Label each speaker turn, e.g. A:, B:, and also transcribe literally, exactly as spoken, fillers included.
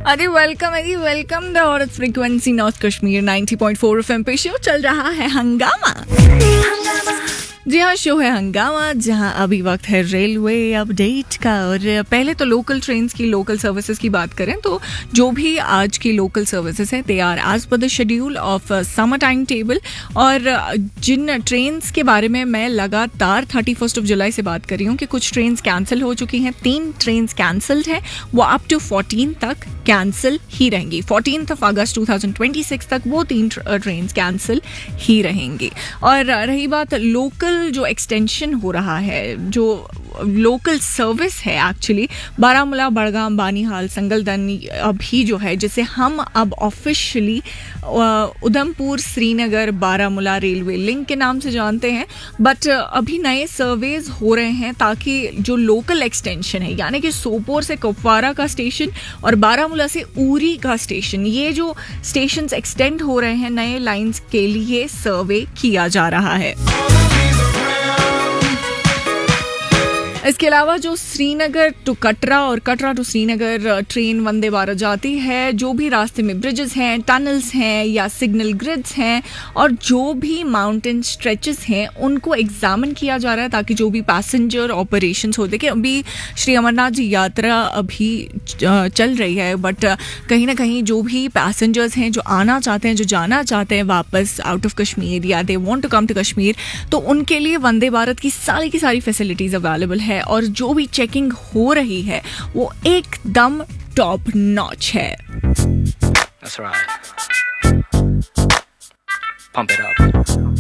A: अरे वेलकम अरे welcome the औरत frequency north Kashmir ninety point four FM पे शो चल रहा है हंगामा। जी हाँ, शो है हंगामा जहाँ अभी वक्त है रेलवे अपडेट का। और पहले तो लोकल ट्रेन्स की लोकल सर्विसेज की बात करें तो जो भी आज की लोकल सर्विसेज हैं they are as per the schedule of summer time table. और जिन ट्रेन्स के बारे में मैं लगातार थर्टी फर्स्ट ऑफ जुलाई से बात कर रही हूँ कि कुछ ट्रेन्स कैंसिल हो चुकी हैं, तीन ट्रेन्स कैंसल्ड हैं, वो अप टू फोर्टीन तक कैंसिल ही रहेंगी। Fourteen of August two thousand twenty six तक वो तीन ट्रेन्स कैंसिल ही रहेंगी। और रही बात लोकल जो एक्सटेंशन हो रहा है, जो लोकल सर्विस है एक्चुअली बारामूला, बड़गाम, बानीहाल, संगलदन अभी जो है जिसे हम अब officially Udhampur Srinagar Baramulla railway link के नाम से जानते हैं, बट अभी नए सर्वेज हो रहे हैं ताकि जो लोकल एक्सटेंशन है यानी कि सोपोर से कुपवारा का स्टेशन और बारामूला से उरी का स्टेशन, ये जो स्टेशंस एक्सटेंड हो रहे हैं नए लाइंस के लिए सर्वे किया जा रहा है। इसके अलावा जो श्रीनगर टू कटरा और कटरा टू श्रीनगर ट्रेन वंदे भारत जाती है, जो भी रास्ते में ब्रिजेस हैं, टनल्स हैं या सिग्नल ग्रिड्स हैं और जो भी माउंटेन स्ट्रेचेस हैं उनको एग्जामिन किया जा रहा है ताकि जो भी पैसेंजर ऑपरेशंस होते कि अभी श्री अमरनाथ जी यात्रा अभी चल रही है, बट कहीं ना कहीं जो भी पैसेंजर्स हैं जो आना चाहते हैं, जो जाना चाहते हैं वापस आउट ऑफ कश्मीर या they want to come to Kashmir, तो उनके लिए वंदे भारत की सारी की सारी फैसिलिटीज़ अवेलेबल है और जो भी चेकिंग हो रही है वो एकदम टॉप नॉच है।
B: That's right. Pump it up.